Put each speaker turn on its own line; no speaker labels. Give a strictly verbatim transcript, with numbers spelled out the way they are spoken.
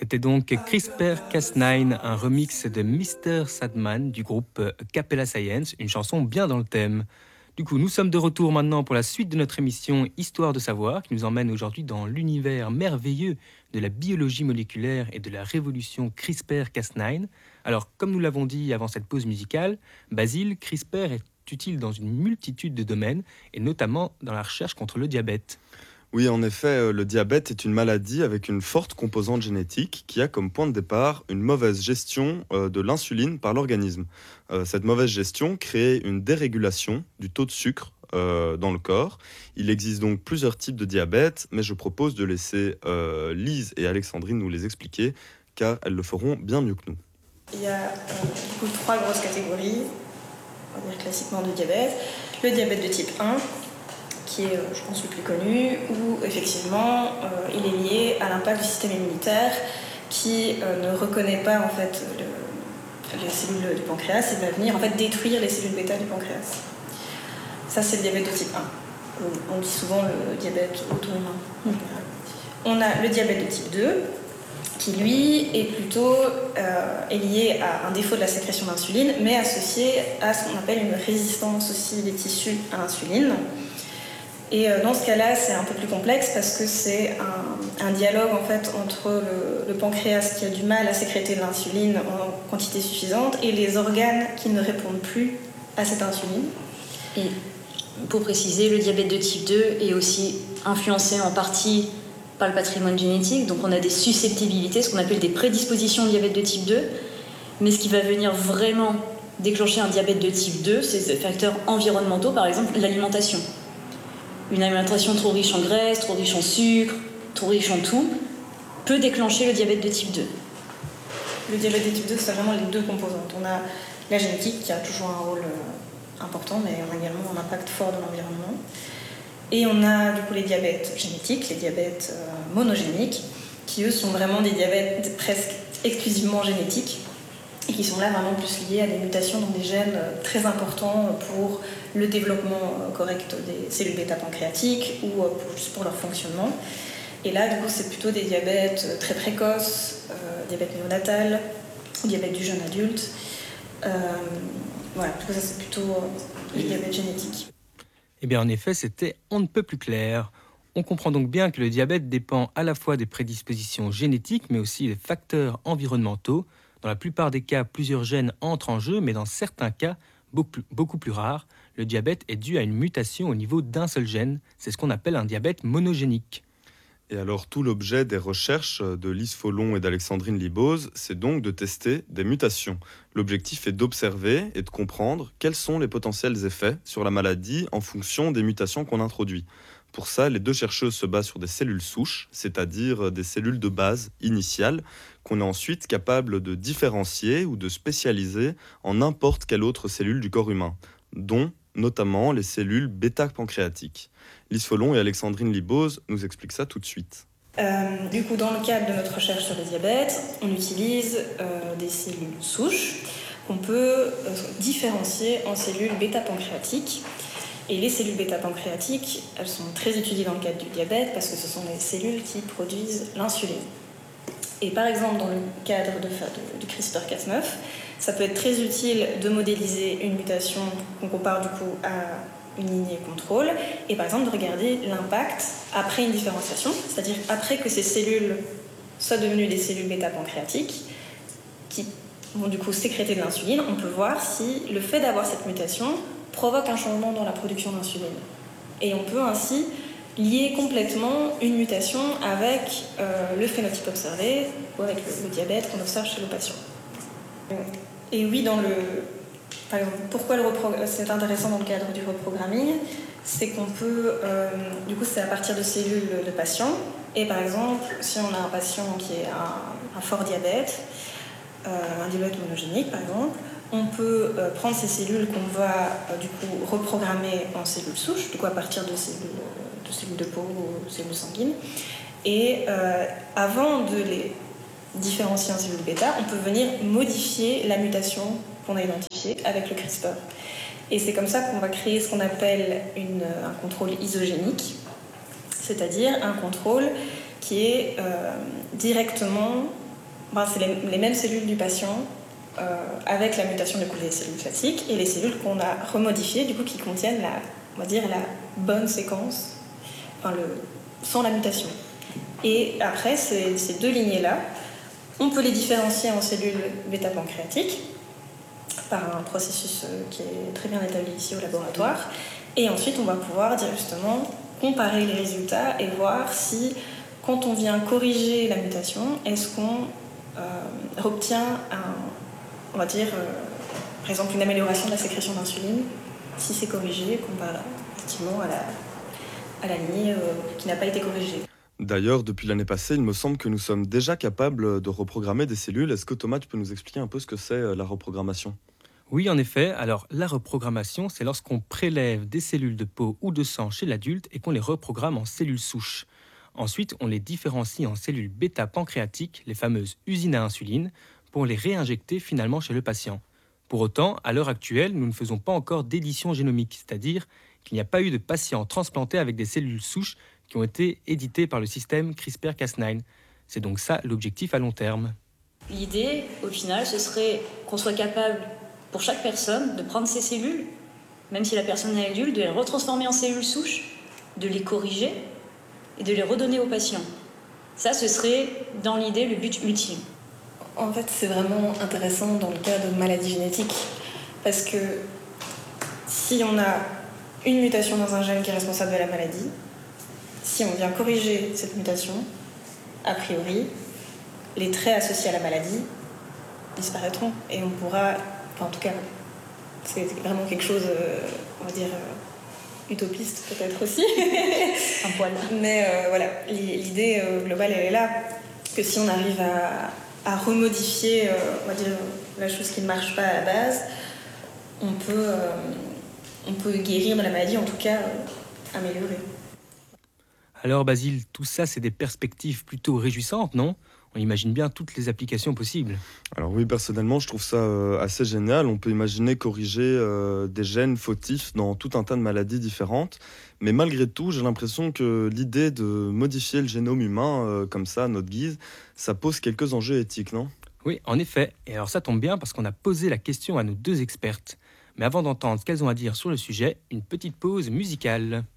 C'était donc CRISPR Cas neuf, un remix de mister Sadman du groupe Capella Science, une chanson bien dans le thème. Du coup, nous sommes de retour maintenant pour la suite de notre émission Histoire de savoir, qui nous emmène aujourd'hui dans l'univers merveilleux de la biologie moléculaire et de la révolution CRISPR Cas neuf. Alors, comme nous l'avons dit avant cette pause musicale, Basile, CRISPR est utile dans une multitude de domaines, et notamment dans la recherche contre le diabète.
Oui, en effet, le diabète est une maladie avec une forte composante génétique qui a comme point de départ une mauvaise gestion de l'insuline par l'organisme. Cette mauvaise gestion crée une dérégulation du taux de sucre dans le corps. Il existe donc plusieurs types de diabète, mais je propose de laisser Lise et Alexandrine nous les expliquer, car elles le feront bien mieux que nous.
Il y a euh, du coup trois grosses catégories, on va dire classiquement, de diabète. Le diabète de type un, qui est, je pense, le plus connu, où effectivement euh, il est lié à l'impact du système immunitaire qui euh, ne reconnaît pas en fait le, les cellules du pancréas et va venir en fait détruire les cellules bêta du pancréas. Ça, c'est le diabète de type un. On dit souvent le diabète auto-immun. Mmh. On a le diabète de type deux, qui lui est plutôt euh, est lié à un défaut de la sécrétion d'insuline, mais associé à ce qu'on appelle une résistance aussi des tissus à l'insuline. Et dans ce cas-là, c'est un peu plus complexe parce que c'est un, un dialogue en fait entre le, le pancréas qui a du mal à sécréter de l'insuline en quantité suffisante et les organes qui ne répondent plus à cette insuline.
Et pour préciser, le diabète de type deux est aussi influencé en partie par le patrimoine génétique. Donc on a des susceptibilités, ce qu'on appelle des prédispositions au diabète de type deux. Mais ce qui va venir vraiment déclencher un diabète de type deux, c'est des facteurs environnementaux, par exemple l'alimentation. Une alimentation trop riche en graisse, trop riche en sucre, trop riche en tout, peut déclencher le diabète de type deux.
Le diabète de type deux, c'est vraiment les deux composantes. On a la génétique qui a toujours un rôle important, mais on a également un impact fort de l'environnement. Et on a du coup les diabètes génétiques, les diabètes euh, monogéniques, qui eux sont vraiment des diabètes presque exclusivement génétiques, et qui sont là vraiment plus liés à des mutations dans des gènes très importants pour le développement correct des cellules bêta-pancréatiques ou pour, juste pour leur fonctionnement. Et là, du coup, c'est plutôt des diabètes très précoces, euh, diabète néonatal, diabète du jeune adulte. Euh, voilà, du coup, ça, c'est plutôt euh, les diabètes génétiques.
Eh bien, en effet, c'était on ne peut plus clair. On comprend donc bien que le diabète dépend à la fois des prédispositions génétiques, mais aussi des facteurs environnementaux. Dans la plupart des cas, plusieurs gènes entrent en jeu, mais dans certains cas, beaucoup, beaucoup plus rares, le diabète est dû à une mutation au niveau d'un seul gène. C'est ce qu'on appelle un diabète monogénique.
Et alors, tout l'objet des recherches de Lise Follon et d'Alexandrine Libose, c'est donc de tester des mutations. L'objectif est d'observer et de comprendre quels sont les potentiels effets sur la maladie en fonction des mutations qu'on introduit. Pour ça, les deux chercheuses se basent sur des cellules souches, c'est-à-dire des cellules de base initiales, qu'on est ensuite capable de différencier ou de spécialiser en n'importe quelle autre cellule du corps humain, dont notamment les cellules bêta-pancréatiques. Lise Follon et Alexandrine Libose nous expliquent ça tout de suite.
Euh, du coup, dans le cadre de notre recherche sur le diabète, on utilise euh, des cellules souches qu'on peut euh, différencier en cellules bêta-pancréatiques. Et les cellules bêta-pancréatiques, elles sont très étudiées dans le cadre du diabète parce que ce sont les cellules qui produisent l'insuline. Et par exemple, dans le cadre de, de, du CRISPR Cas neuf, ça peut être très utile de modéliser une mutation qu'on compare du coup à une lignée contrôle et par exemple de regarder l'impact après une différenciation, c'est-à-dire après que ces cellules soient devenues des cellules bêta-pancréatiques qui vont du coup sécréter de l'insuline, on peut voir si le fait d'avoir cette mutation provoque un changement dans la production d'insuline. Et on peut ainsi lier complètement une mutation avec euh, le phénotype observé ou avec le, le diabète qu'on observe chez le patient. Et oui, dans le, par exemple, pourquoi le repro- c'est intéressant dans le cadre du reprogramming, c'est qu'on peut, euh, du coup, c'est à partir de cellules de patients. Et par exemple, si on a un patient qui a un, un fort diabète, euh, un diabète monogénique par exemple, on peut euh, prendre ces cellules qu'on va euh, du coup reprogrammer en cellules souches, du coup à partir de cellules de, cellules de peau ou cellules sanguines. Et euh, avant de les différencier en cellules bêta, on peut venir modifier la mutation qu'on a identifiée avec le CRISPR. Et c'est comme ça qu'on va créer ce qu'on appelle une, un contrôle isogénique, c'est-à-dire un contrôle qui est euh, directement ben, c'est les, les mêmes cellules du patient euh, avec la mutation du coup des cellules classiques et les cellules qu'on a remodifiées, du coup, qui contiennent la, on va dire, la bonne séquence, enfin, le, sans la mutation. Et après, ces, ces deux lignées-là, on peut les différencier en cellules bêta-pancréatiques par un processus qui est très bien établi ici au laboratoire. Et ensuite, on va pouvoir dire justement comparer les résultats et voir si, quand on vient corriger la mutation, est-ce qu'on euh, obtient, un, on va dire, euh, par exemple, une amélioration de la sécrétion d'insuline, si c'est corrigé, comparé effectivement à la, à la lignée euh, qui n'a pas été corrigée.
D'ailleurs, depuis l'année passée, il me semble que nous sommes déjà capables de reprogrammer des cellules. Est-ce que Thomas, tu peux nous expliquer un peu ce que c'est euh, la reprogrammation ?
Oui, en effet. Alors, la reprogrammation, c'est lorsqu'on prélève des cellules de peau ou de sang chez l'adulte et qu'on les reprogramme en cellules souches. Ensuite, on les différencie en cellules bêta-pancréatiques, les fameuses usines à insuline, pour les réinjecter finalement chez le patient. Pour autant, à l'heure actuelle, nous ne faisons pas encore d'édition génomique, c'est-à-dire qu'il n'y a pas eu de patients transplantés avec des cellules souches qui ont été éditées par le système CRISPR Cas neuf. C'est donc ça l'objectif à long terme.
L'idée, au final, ce serait qu'on soit capable, pour chaque personne, de prendre ces cellules, même si la personne est adulte, de les retransformer en cellules souches, de les corriger et de les redonner aux patients. Ça, ce serait, dans l'idée, le but ultime.
En fait, c'est vraiment intéressant dans le cas de maladies génétiques, parce que si on a une mutation dans un gène qui est responsable de la maladie, si on vient corriger cette mutation, a priori, les traits associés à la maladie disparaîtront et on pourra, enfin en tout cas, c'est vraiment quelque chose, euh, on va dire, euh, utopiste peut-être aussi.
Un poil.
Mais euh, voilà, l'idée euh, globale, elle est là, que si on arrive à, à remodifier, euh, on va dire, la chose qui ne marche pas à la base, on peut, euh, on peut guérir de la maladie, en tout cas, euh, améliorer.
Alors Basile, tout ça c'est des perspectives plutôt réjouissantes, non ? On imagine bien toutes les applications possibles.
Alors oui, personnellement, je trouve ça euh, assez génial. On peut imaginer corriger euh, des gènes fautifs dans tout un tas de maladies différentes. Mais malgré tout, j'ai l'impression que l'idée de modifier le génome humain, euh, comme ça, à notre guise, ça pose quelques enjeux éthiques, non ?
Oui, en effet. Et alors ça tombe bien parce qu'on a posé la question à nos deux expertes. Mais avant d'entendre ce qu'elles ont à dire sur le sujet, une petite pause musicale.